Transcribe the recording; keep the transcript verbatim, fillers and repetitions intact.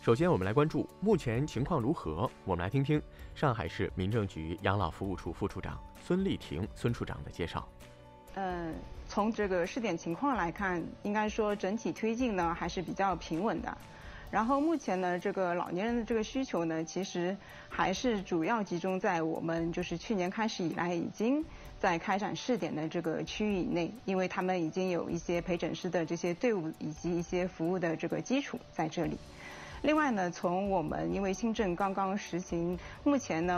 首先，我们来关注目前情况如何。我们来听听上海市民政局养老服务处副处长孙丽婷孙处长的介绍。 呃，从这个试点情况来看，应该说整体推进呢还是比较平稳的。然后目前呢，这个老年人的这个需求呢，其实还是主要集中在我们就是去年开始以来已经在开展试点的这个区域以内，因为他们已经有一些陪诊师的这些队伍以及一些服务的这个基础在这里。另外呢，从我们因为新政刚刚实行，目前呢。